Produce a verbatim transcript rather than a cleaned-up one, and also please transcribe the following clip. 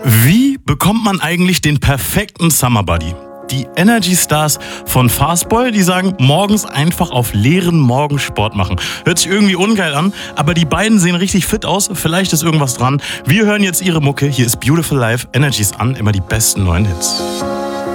Wie bekommt man eigentlich den perfekten Summer Body? Die Energy Stars von Fastball, die sagen, morgens einfach auf leeren Magen Sport machen. Hört sich irgendwie ungeil an, aber die beiden sehen richtig fit aus. Vielleicht ist irgendwas dran. Wir hören jetzt ihre Mucke. Hier ist Beautiful Life, Energies an, immer die besten neuen Hits.